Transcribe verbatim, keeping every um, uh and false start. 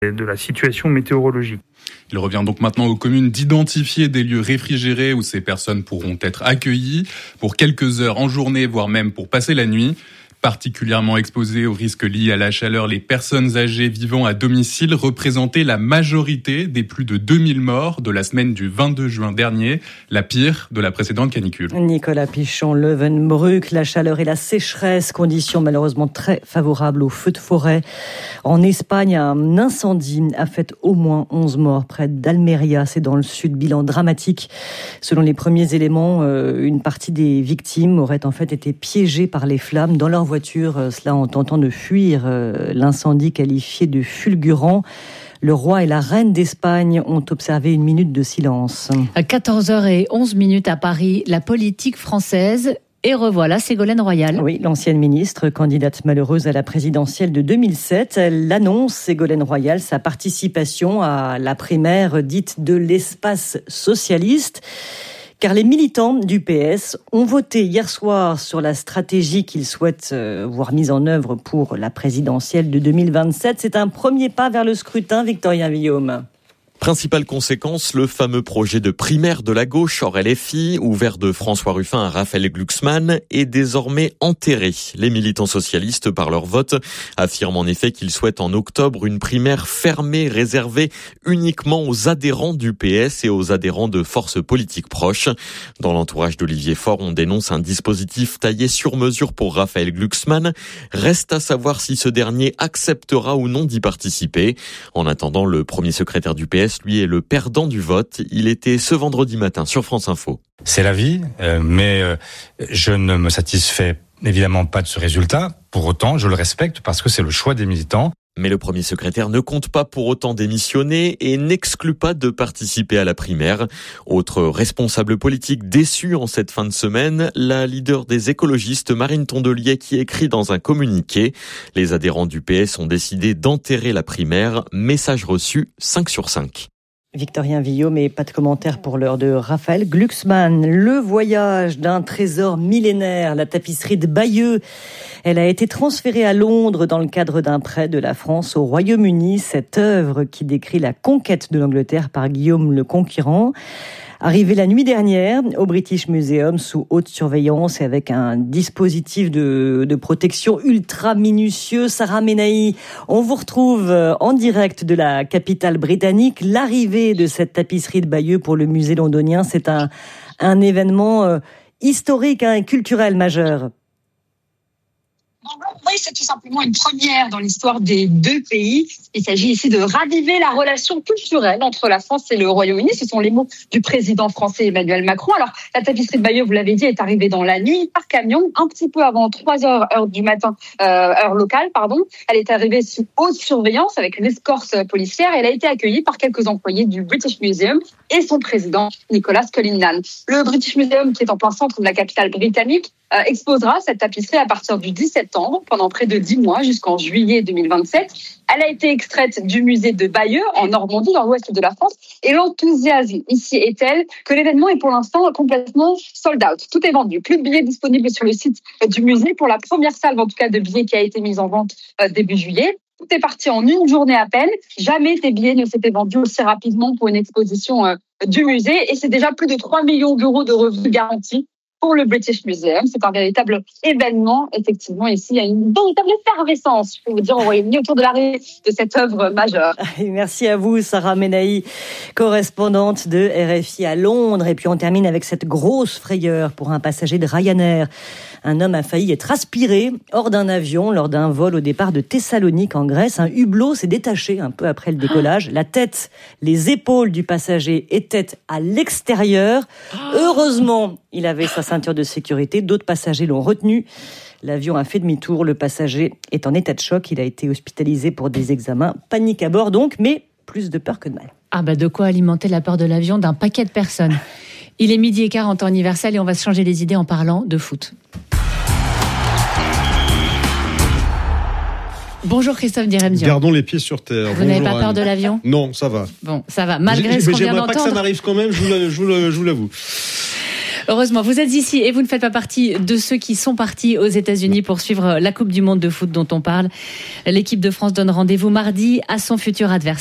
de la situation météorologique. Il revient donc maintenant aux communes d'identifier des lieux réfrigérés où ces personnes pourront être accueillies pour quelques heures en journée, voire même pour passer la nuit. Particulièrement exposées aux risques liés à la chaleur, les personnes âgées vivant à domicile représentaient la majorité des plus de deux mille morts de la semaine du vingt-deux juin dernier, la pire de la précédente canicule. Nicolas Pichon, Leeuwenbruck, la chaleur et la sécheresse, conditions malheureusement très favorables aux feux de forêt. En Espagne, un incendie a fait au moins onze morts près d'Almeria, c'est dans le sud, bilan dramatique. Selon les premiers éléments, une partie des victimes auraient en fait été piégées par les flammes dans leur voiture, cela en tentant de fuir l'incendie qualifié de fulgurant. Le roi et la reine d'Espagne ont observé une minute de silence. À quatorze heures onze minutes à Paris, la politique française. Et revoilà Ségolène Royal. Oui, l'ancienne ministre, candidate malheureuse à la présidentielle de deux mille sept, elle annonce, Ségolène Royal, sa participation à la primaire dite de l'espace socialiste. Car les militants du P S ont voté hier soir sur la stratégie qu'ils souhaitent voir mise en œuvre pour la présidentielle de deux mille vingt-sept. C'est un premier pas vers le scrutin, Victorien Villaume. Principale conséquence, le fameux projet de primaire de la gauche hors L F I, ouvert de François Ruffin à Raphaël Glucksmann, est désormais enterré. Les militants socialistes, par leur vote, affirment en effet qu'ils souhaitent en octobre une primaire fermée, réservée uniquement aux adhérents du P S et aux adhérents de forces politiques proches. Dans l'entourage d'Olivier Faure, on dénonce un dispositif taillé sur mesure pour Raphaël Glucksmann. Reste à savoir si ce dernier acceptera ou non d'y participer. En attendant, le premier secrétaire du P S, lui, est le perdant du vote. Il était ce vendredi matin sur France Info. C'est la vie, euh, mais euh, je ne me satisfais évidemment pas de ce résultat. Pour autant, je le respecte parce que c'est le choix des militants. Mais le premier secrétaire ne compte pas pour autant démissionner et n'exclut pas de participer à la primaire. Autre responsable politique déçu en cette fin de semaine, la leader des écologistes Marine Tondelier qui écrit dans un communiqué. Les adhérents du P S ont décidé d'enterrer la primaire. Message reçu cinq sur cinq. Victorien Villaume, mais pas de commentaire pour l'heure de Raphaël Glucksmann. Le voyage d'un trésor millénaire, la tapisserie de Bayeux. Elle a été transférée à Londres dans le cadre d'un prêt de la France au Royaume-Uni. Cette œuvre qui décrit la conquête de l'Angleterre par Guillaume le Conquérant. Arrivée la nuit dernière au British Museum sous haute surveillance et avec un dispositif de, de protection ultra minutieux. Sarah Menahi, on vous retrouve en direct de la capitale britannique. L'arrivée de cette tapisserie de Bayeux pour le musée londonien, c'est un, un événement euh, historique, hein, et culturel majeur. Oui, c'est tout simplement une première dans l'histoire des deux pays. Il s'agit ici de raviver la relation culturelle entre la France et le Royaume-Uni. Ce sont les mots du président français Emmanuel Macron. Alors, la tapisserie de Bayeux, vous l'avez dit, est arrivée dans la nuit par camion, un petit peu avant trois heures, heure du matin, euh, heure locale, pardon. Elle est arrivée sous haute surveillance avec une escorte policière. Elle a été accueillie par quelques employés du British Museum et son président, Nicolas Cullinane. Le British Museum, qui est en plein centre de la capitale britannique, euh, exposera cette tapisserie à partir du dix septembre, pendant près de dix mois, jusqu'en juillet deux mille vingt-sept. Elle a été extraite du musée de Bayeux, en Normandie, dans l'ouest de la France. Et l'enthousiasme ici est tel que l'événement est pour l'instant complètement sold out. Tout est vendu. Plus de billets disponibles sur le site du musée pour la première salve, en tout cas, de billets qui a été mise en vente euh, début juillet. Tout est parti en une journée à peine. Jamais des billets ne s'étaient vendus aussi rapidement pour une exposition euh, du musée. Et c'est déjà plus de trois millions d'euros de revenus garantis pour le British Museum. C'est un véritable événement. Effectivement, ici, il y a une véritable effervescence, je peux vous dire, au Royaume-Uni autour de l'arrivée de cette œuvre majeure. Et merci à vous, Sarah Menahi, correspondante de R F I à Londres. Et puis on termine avec cette grosse frayeur pour un passager de Ryanair. Un homme a failli être aspiré hors d'un avion lors d'un vol au départ de Thessalonique en Grèce. Un hublot s'est détaché un peu après le décollage. La tête, les épaules du passager étaient à l'extérieur. Heureusement, il avait sa ceinture de sécurité. D'autres passagers l'ont retenu. L'avion a fait demi-tour. Le passager est en état de choc. Il a été hospitalisé pour des examens. Panique à bord donc, mais plus de peur que de mal. Ah bah de quoi alimenter la peur de l'avion d'un paquet de personnes. Il est midi et quart en temps universel et on va se changer les idées en parlant de foot. Bonjour Christophe Diremzian. Gardons les pieds sur terre. Vous Bonjour n'avez pas Anne. peur de l'avion ? Non, ça va. Bon, ça va. Malgré J'ai, ce qu'on vient j'aimerais d'entendre. pas que ça m'arrive quand même, je vous, je vous, je vous l'avoue. Heureusement, vous êtes ici et vous ne faites pas partie de ceux qui sont partis aux États-Unis pour suivre la Coupe du Monde de foot dont on parle. L'équipe de France donne rendez-vous mardi à son futur adversaire.